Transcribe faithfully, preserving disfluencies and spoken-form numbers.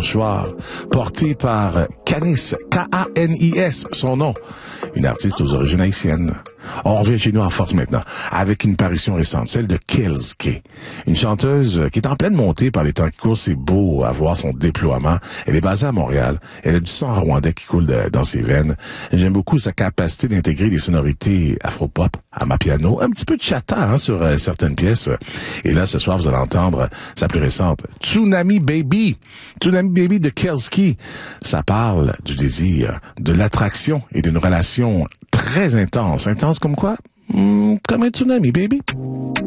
soir, portée par Kanis, K A N I S, son nom, une artiste aux origines haïtiennes. On revient chez nous en force maintenant, avec une parution récente, celle de Kelske, une chanteuse qui est en pleine montée par les temps qui courent. C'est beau à voir son déploiement. Elle est basée à Montréal. Elle a du sang rwandais qui coule de, dans ses veines. J'aime beaucoup sa capacité d'intégrer des sonorités afro-pop, amapiano, un petit peu de chata hein, sur euh, certaines pièces. Et là, ce soir, vous allez entendre sa plus récente, Tsunami Baby. Tsunami Baby de Kelske. Ça parle du désir, de l'attraction et d'une relation très intense. Intense comme quoi? Mmh, comme un tsunami, baby.